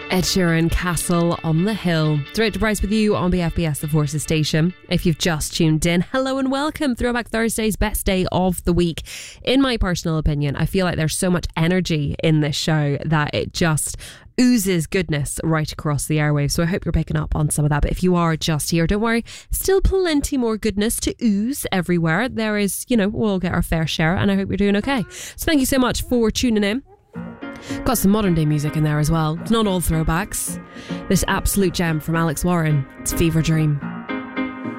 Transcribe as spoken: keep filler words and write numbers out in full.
Ed Sheeran, Castle on the Hill. Throughout to Bryce with you on B F B S The Forces Station. If you've just tuned in, hello and welcome. Throwback Thursday's best day of the week. In my personal opinion, I feel like there's so much energy in this show that it just oozes goodness right across the airwaves. So I hope you're picking up on some of that. But if you are just here, don't worry. Still plenty more goodness to ooze everywhere. There is, you know, we'll get our fair share, and I hope you're doing okay. So thank you so much for tuning in. Got some modern day music in there as well. It's not all throwbacks. This absolute gem from Alex Warren. It's Fever Dream.